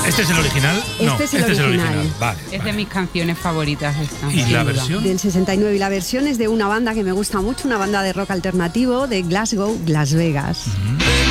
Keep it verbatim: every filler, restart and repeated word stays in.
¿Este es el original? Este no, es el este original. es el original. Vale. Es vale. de mis canciones favoritas esta. ¿Y sin la duda. versión? Del sesenta y nueve, y la versión es de una banda que me gusta mucho, una banda de rock alternativo de Glasgow, Las Vegas. Mm.